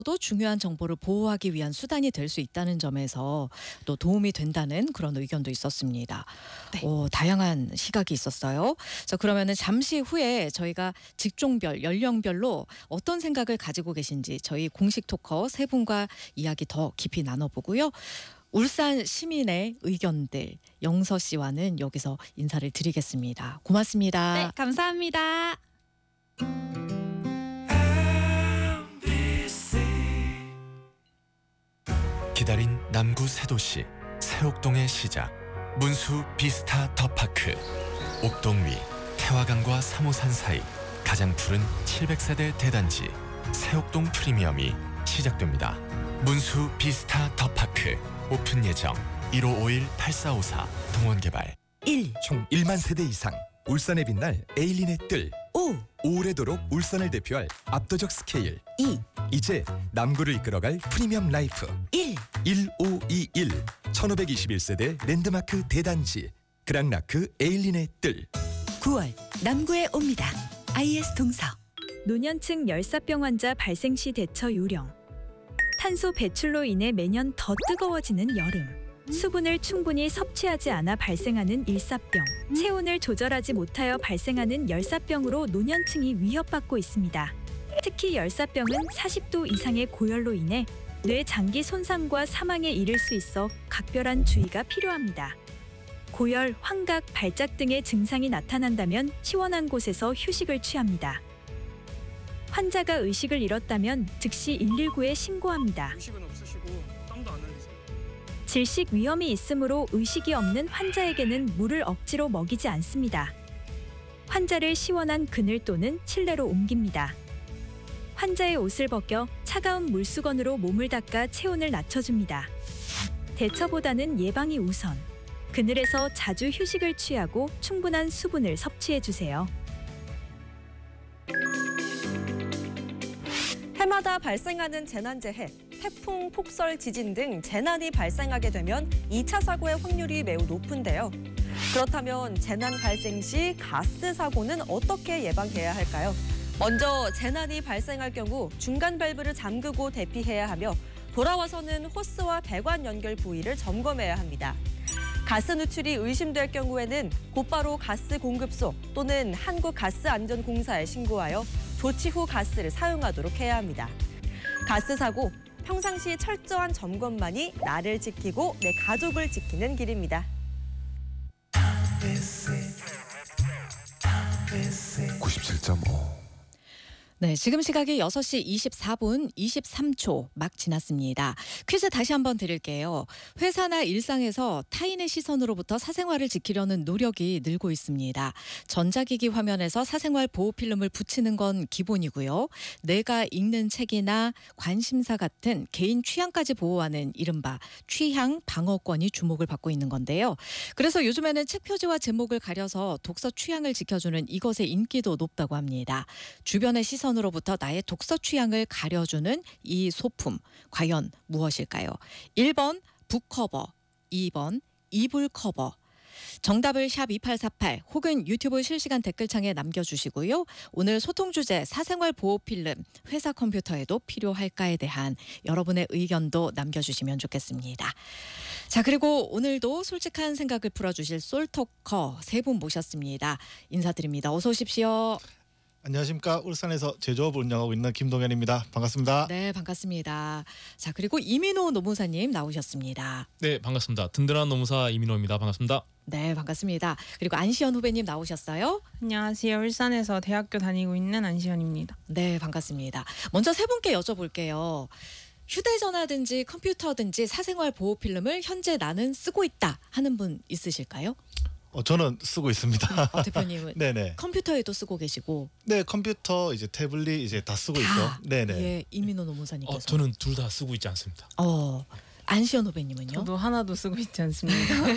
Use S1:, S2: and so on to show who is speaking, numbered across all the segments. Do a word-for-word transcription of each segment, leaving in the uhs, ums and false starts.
S1: 도 중요한 정보를 보호하기 위한 수단이 될 수 있다는 점에서 또 도움이 된다는 그런 의견도 있었습니다.
S2: 네.
S1: 오, 다양한 시각이 있었어요. 자, 그러면은 잠시 후에 저희가 직종별, 연령별로 어떤 생각을 가지고 계신지 저희 공식 토커 세 분과 이야기 더 깊이 나눠보고요. 울산 시민의 의견들 영서 씨와는 여기서 인사를 드리겠습니다. 고맙습니다.
S2: 네, 감사합니다.
S3: 기다린 남구 새 도시 새옥동의 시작 문수 비스타 더파크. 옥동 위 태화강과 삼호산 사이 가장 푸른 칠백 세대 대단지 새옥동 프리미엄이 시작됩니다. 문수 비스타 더파크 오픈 예정 일오오일 팔사오사 동원개발.
S4: 일.
S5: 총 일만 세대 이상 울산에 빛날 에일린의 뜰.
S4: 오.
S5: 오래도록 울산을 대표할 압도적 스케일.
S4: 이.
S5: 이제 남구를 이끌어갈 프리미엄 라이프.
S4: 일.
S5: 일오이일 천오백이십일 세대 랜드마크 대단지 그랑라크 에일린의 뜰.
S4: 구월 남구에 옵니다. 아이에스 동서.
S6: 노년층 열사병 환자 발생 시 대처 요령. 탄소 배출로 인해 매년 더 뜨거워지는 여름. 수분을 충분히 섭취하지 않아 발생하는 일사병. 체온을 조절하지 못하여 발생하는 열사병으로 노년층이 위협받고 있습니다. 특히 열사병은 사십 도 이상의 고열로 인해 뇌 장기 손상과 사망에 이를 수 있어 각별한 주의가 필요합니다. 고열, 환각, 발작 등의 증상이 나타난다면 시원한 곳에서 휴식을 취합니다. 환자가 의식을 잃었다면 즉시 일일구에 신고합니다.
S7: 의식은 없으시고 땀도 안 흘리세요.
S6: 질식 위험이 있으므로 의식이 없는 환자에게는 물을 억지로 먹이지 않습니다. 환자를 시원한 그늘 또는 실내로 옮깁니다. 환자의 옷을 벗겨 차가운 물수건으로 몸을 닦아 체온을 낮춰줍니다. 대처보다는 예방이 우선. 그늘에서 자주 휴식을 취하고 충분한 수분을 섭취해주세요.
S2: 해마다 발생하는 재난재해, 태풍, 폭설, 지진 등 재난이 발생하게 되면 이 차 사고의 확률이 매우 높은데요. 그렇다면 재난 발생 시 가스 사고는 어떻게 예방해야 할까요? 먼저 재난이 발생할 경우 중간 밸브를 잠그고 대피해야 하며 돌아와서는 호스와 배관 연결 부위를 점검해야 합니다. 가스 누출이 의심될 경우에는 곧바로 가스 공급소 또는 한국가스안전공사에 신고하여 조치 후 가스를 사용하도록 해야 합니다. 가스 사고, 평상시 철저한 점검만이 나를 지키고 내 가족을 지키는 길입니다.
S5: 구십칠 점 오.
S1: 네, 지금 시각이 여섯 시 이십사 분 이십삼 초 막 지났습니다. 퀴즈 다시 한번 드릴게요. 회사나 일상에서 타인의 시선으로부터 사생활을 지키려는 노력이 늘고 있습니다. 전자기기 화면에서 사생활 보호 필름을 붙이는 건 기본이고요. 내가 읽는 책이나 관심사 같은 개인 취향까지 보호하는 이른바 취향 방어권이 주목을 받고 있는 건데요. 그래서 요즘에는 책 표지와 제목을 가려서 독서 취향을 지켜주는 이것의 인기도 높다고 합니다. 주변의 시선 으로부터 나의 독서 취향을 가려주는 이 소품 과연 무엇일까요? 일 번 북커버, 이 번 이불 커버. 정답을 샵 이팔사팔 혹은 유튜브 실시간 댓글창에 남겨주시고요. 오늘 소통 주제 사생활 보호 필름 회사 컴퓨터에도 필요할까에 대한 여러분의 의견도 남겨주시면 좋겠습니다. 자, 그리고 오늘도 솔직한 생각을 풀어주실 솔토커 세 분 모셨습니다. 인사드립니다. 어서 오십시오.
S7: 안녕하십니까. 울산에서 제조업을 운영하고 있는 김동현입니다. 반갑습니다.
S1: 네, 반갑습니다. 자, 그리고 이민호 노무사님 나오셨습니다.
S8: 네, 반갑습니다. 든든한 노무사 이민호입니다. 반갑습니다.
S1: 네, 반갑습니다. 그리고 안시현 후배님 나오셨어요.
S9: 안녕하세요. 울산에서 대학교 다니고 있는 안시현입니다.
S1: 네, 반갑습니다. 먼저 세 분께 여쭤볼게요. 휴대전화든지 컴퓨터든지 사생활 보호 필름을 현재 나는 쓰고 있다 하는 분 있으실까요?
S7: 어, 저는 쓰고 있습니다.
S1: 어, 대표님은
S7: 네네.
S1: 컴퓨터에도 쓰고 계시고.
S7: 네, 컴퓨터 이제 태블릿 이제 다 쓰고
S1: 다.
S7: 있죠. 네네.
S1: 예, 이민호 노무사님께서.
S8: 어, 저는 둘 다 쓰고 있지 않습니다.
S1: 어, 안시현 후배님은요?
S9: 저도 하나도 쓰고 있지 않습니다.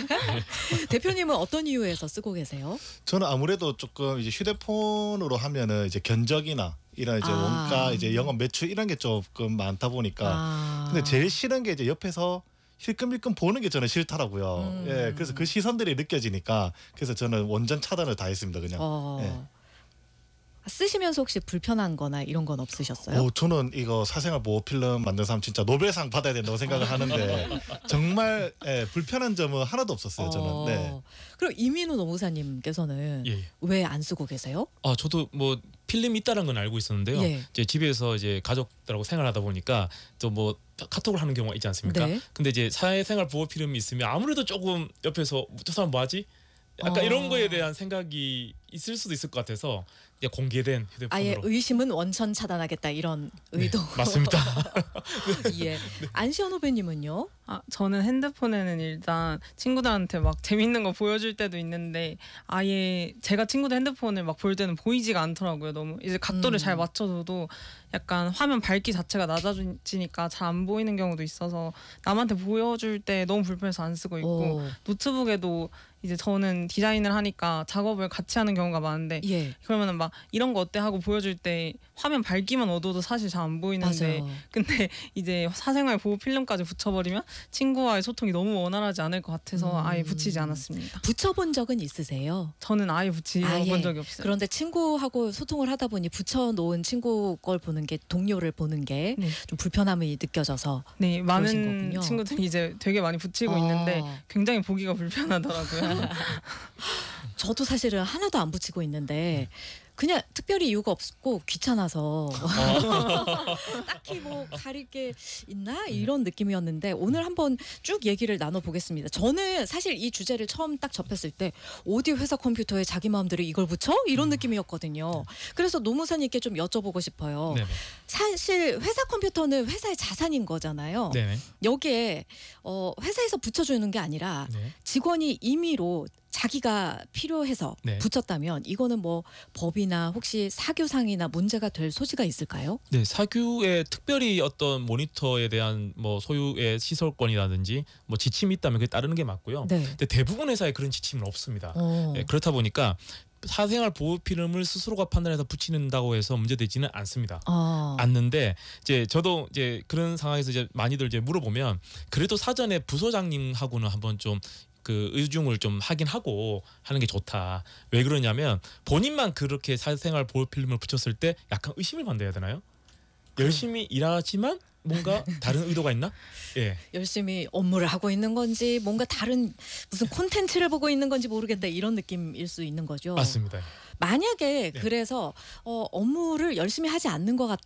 S1: 대표님은 어떤 이유에서 쓰고 계세요?
S7: 저는 아무래도 조금 이제 휴대폰으로 하면은 이제 견적이나 이런 이제
S1: 아.
S7: 원가 이제 영업 매출 이런 게 조금 많다 보니까.
S1: 아.
S7: 근데 제일 싫은 게 이제 옆에서 힐끔힐끔 보는 게 저는 싫더라고요.
S1: 음.
S7: 예, 그래서 그 시선들이 느껴지니까 그래서 저는 원전 차단을 다 했습니다. 그냥.
S1: 어.
S7: 예.
S1: 쓰시면서 혹시 불편한 거나 이런 건 없으셨어요?
S7: 어, 저는 이거 사생활 보호 필름 만든 사람 진짜 노벨상 받아야 된다고 생각을 하는데 정말 예, 불편한 점은 하나도 없었어요. 저는.
S1: 어,
S7: 네.
S1: 그럼 이민우 노무사님께서는
S8: 예, 예.
S1: 왜 안 쓰고 계세요?
S8: 아 저도 뭐 필름이 있다는 건 알고 있었는데요.
S1: 예.
S8: 이제 집에서 이제 가족들하고 생활하다 보니까 또 뭐 카톡을 하는 경우가 있지 않습니까?
S1: 네.
S8: 근데 이제 사회생활 보호 필름이 있으면 아무래도 조금 옆에서 저 사람 뭐하지? 약간
S1: 어.
S8: 이런 거에 대한 생각이 있을 수도 있을 것 같아서 이제 공개된 휴대폰으로.
S1: 아예 의심은 원천 차단하겠다 이런 의도.
S8: 네, 맞습니다.
S1: 예. 안시현 후배님은요?
S9: 아, 저는 핸드폰에는 일단 친구들한테 막 재밌는 거 보여줄 때도 있는데 아예 제가 친구들 핸드폰을 막 볼 때는 보이지가 않더라고요. 너무 이제 각도를
S1: 음.
S9: 잘 맞춰줘도 약간 화면 밝기 자체가 낮아지니까 잘 안 보이는 경우도 있어서 남한테 보여줄 때 너무 불편해서 안 쓰고 있고
S1: 오.
S9: 노트북에도 이제 저는 디자인을 하니까 작업을 같이 하는 경우가 많은데
S1: 예.
S9: 그러면은 막 이런 거 어때 하고 보여줄 때 화면 밝기만 얻어도 사실 잘 안 보이는데
S1: 맞아요.
S9: 근데 이제 사생활 보호 필름까지 붙여버리면 친구와의 소통이 너무 원활하지 않을 것 같아서
S1: 음.
S9: 아예 붙이지 않았습니다.
S1: 붙여본 적은 있으세요?
S9: 저는 아예 붙이본
S1: 아예.
S9: 적이 없어요.
S1: 그런데 친구하고 소통을 하다 보니 붙여놓은 친구 걸 보는 게 동료를 보는 게 좀
S9: 네.
S1: 불편함이 느껴져서
S9: 네,
S1: 그러신
S9: 많은
S1: 거군요.
S9: 친구들이 이제 되게 많이 붙이고
S1: 아.
S9: 있는데 굉장히 보기가 불편하더라고요.
S1: 저도 사실은 하나도 안 붙이고 있는데 그냥 특별히 이유가 없고 귀찮아서 딱히 뭐 가릴 게 있나 이런 느낌이었는데 오늘 한번 쭉 얘기를 나눠보겠습니다. 저는 사실 이 주제를 처음 딱 접했을 때 어디 회사 컴퓨터에 자기 마음대로 이걸 붙여? 이런 느낌이었거든요. 그래서 노무사님께 좀 여쭤보고 싶어요.
S8: 네네.
S1: 사실 회사 컴퓨터는 회사의 자산인 거잖아요.
S8: 네네.
S1: 여기에 어, 회사에서 붙여주는 게 아니라
S8: 네.
S1: 직원이 임의로 자기가 필요해서
S8: 네.
S1: 붙였다면 이거는 뭐 법이나 혹시 사규상이나 문제가 될 소지가 있을까요?
S8: 네, 사규에 특별히 어떤 모니터에 대한 뭐 소유의 시설권이라든지 뭐 지침이 있다면 그게 따르는 게 맞고요.
S1: 네.
S8: 근데 대부분 회사에 그런 지침은 없습니다.
S1: 어.
S8: 네, 그렇다 보니까 사생활 보호 필름을 스스로가 판단해서 붙이는다고 해서 문제되지는 않습니다.
S1: 어.
S8: 않는데 이제 저도 이제 그런 상황에서 이제 많이들 이제 물어보면 그래도 사전에 부소장님하고는 한번 좀 그 의중을 좀 확인하고 하는 게 좋다. 왜 그러냐면 본인만 그렇게 사생활 보호 필름을 붙였을 때 약간 의심을 받아야 되나요? 열심히 일하지만 뭔가 다른 의도가 있나? 예.
S1: 열심히 업무를 하고 있는 건지 뭔가 다른 무슨 콘텐츠를 보고 있는 건지 모르겠다 이런 느낌일 수 있는 거죠.
S8: 맞습니다.
S1: 만약에
S8: 네.
S1: 그래서 어, 업무를 열심히 하지 않는 것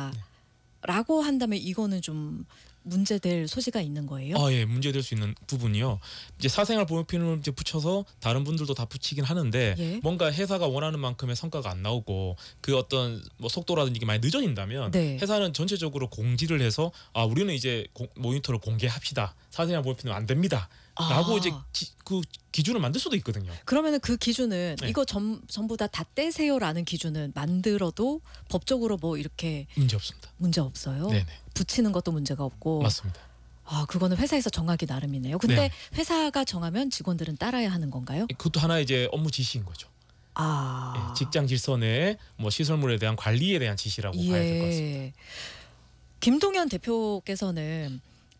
S1: 같다라고 한다면 이거는 좀 문제될 소지가 있는 거예요?
S8: 아, 예, 문제될 수 있는 부분이요. 이제 사생활 보호 필름을 이제 붙여서 다른 분들도 다 붙이긴 하는데
S1: 예.
S8: 뭔가 회사가 원하는 만큼의 성과가 안 나오고 그 어떤 뭐 속도라든지 이게 많이 늦어진다면
S1: 네.
S8: 회사는 전체적으로 공지를 해서 아 우리는 이제 고, 모니터를 공개합시다. 사생활 보호 필름 안 됩니다. 라고
S1: 아.
S8: 이제 기, 그 기준을 만들 수도 있거든요.
S1: 그러면은 그 기준은
S8: 네.
S1: 이거 전, 전부 다 다 떼세요라는 기준은 만들어도 법적으로 뭐 이렇게
S8: 문제 없습니다.
S1: 문제 없어요?
S8: 네네.
S1: 붙이는 것도 문제가 없고.
S8: 맞습니다.
S1: 아 그거는 회사에서 정하기 나름이네요. 근데
S8: 네.
S1: 회사가 정하면 직원들은 따라야 하는 건가요?
S8: 그것도 하나 이제 업무 지시인 거죠.
S1: 아
S8: 예, 직장 질서 내 뭐 시설물에 대한 관리에 대한 지시라고 봐야 될 것 같습니다.
S1: 예. 김동연 대표께서는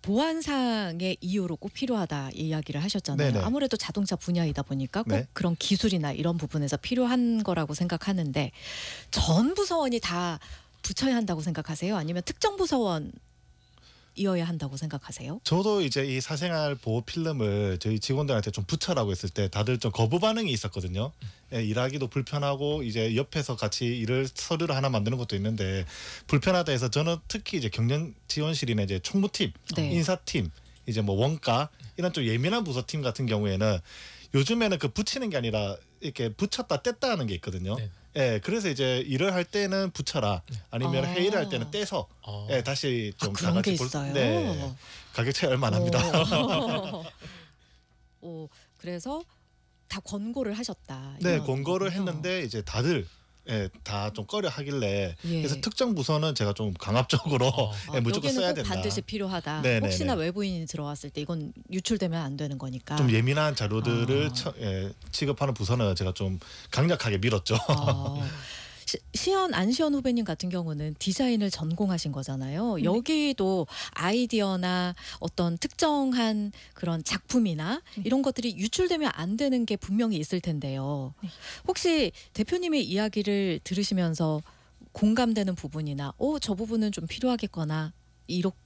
S1: 보안상의 이유로 꼭 필요하다 이 이야기를 하셨잖아요.
S7: 네네.
S1: 아무래도 자동차 분야이다 보니까 꼭
S7: 네.
S1: 그런 기술이나 이런 부분에서 필요한 거라고 생각하는데 전 부서원이 다 붙여야 한다고 생각하세요? 아니면 특정 부서원 이어야 한다고 생각하세요?
S7: 저도 이제 이 사생활 보호 필름을 저희 직원들한테 좀 붙여라고 했을 때 다들 좀 거부 반응이 있었거든요. 예, 일하기도 불편하고 이제 옆에서 같이 일을 서류를 하나 만드는 것도 있는데 불편하다 해서 저는 특히 이제 경영 지원실이나 이제 총무팀,
S1: 네.
S7: 인사팀, 이제 뭐 원가 이런 좀 예민한 부서팀 같은 경우에는 요즘에는 그 붙이는 게 아니라 이렇게 붙였다 뗐다 하는 게 있거든요.
S8: 네.
S7: 예, 그래서 이제 일을 할 때는 붙여라 아니면
S1: 아.
S7: 회의를 할 때는 떼서
S8: 아.
S7: 예, 다시
S1: 아,
S7: 좀
S1: 그런
S7: 다
S1: 게
S7: 같이 볼-
S1: 있어요.
S7: 네. 가격 차이 얼마 안 합니다.
S1: 오. 오, 그래서 다 권고를 하셨다.
S7: 네,
S1: 이런
S7: 권고를
S1: 거군요.
S7: 했는데 이제 다들 예, 다 좀 꺼려 하길래
S1: 예.
S7: 그래서 특정 부서는 제가 좀 강압적으로
S8: 어.
S7: 예,
S1: 아,
S7: 무조건
S1: 여기는
S7: 써야
S1: 꼭
S7: 된다.
S1: 반드시 필요하다.
S7: 네네네.
S1: 혹시나 외부인이 들어왔을 때 이건 유출되면 안 되는 거니까.
S7: 좀 예민한 자료들을
S1: 아.
S7: 처, 예, 취급하는 부서는 제가 좀 강력하게 밀었죠.
S1: 아, 시, 시연 안시연 후배님 같은 경우는 디자인을 전공하신 거잖아요.
S6: 네.
S1: 여기도 아이디어나 어떤 특정한 그런 작품이나
S6: 네.
S1: 이런 것들이 유출되면 안 되는 게 분명히 있을 텐데요.
S6: 네.
S1: 혹시 대표님의 이야기를 들으시면서 공감되는 부분이나 어, 저 부분은 좀 필요하겠거나 이렇게